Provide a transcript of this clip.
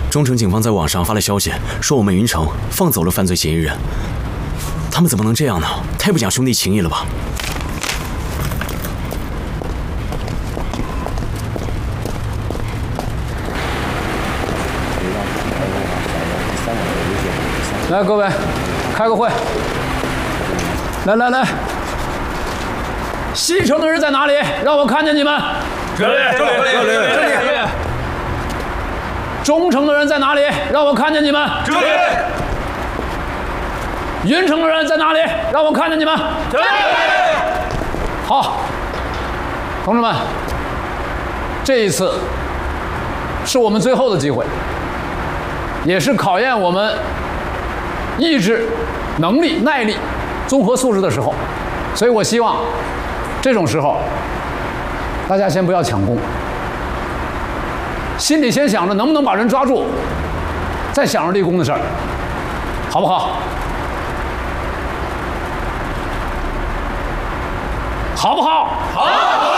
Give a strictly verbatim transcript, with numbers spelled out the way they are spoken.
中城警方在网上发了消息，说我们云城放走了犯罪嫌疑人。他们怎么能这样呢？太不讲兄弟情义了吧！ 来，各位，开个会。来来来，西城的人在哪里？让我看见你们。 这里，这里，这里，这里。 中城的人在哪里？让我看见你们。 这里。 云城的人在哪里？让我看见你们。 这里。 好，同志们，这一次是我们最后的机会，也是考验我们意志、能力、耐力、综合素质的时候，所以我希望这种时候大家先不要抢功，心里先想着能不能把人抓住，再想着立功的事儿，好不好？好不好？ 好。